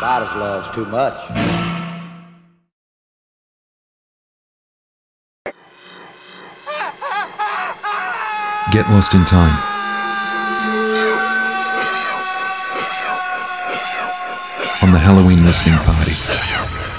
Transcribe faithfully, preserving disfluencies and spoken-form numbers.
Midas loves too much. Get lost in time. On the Halloween listening party.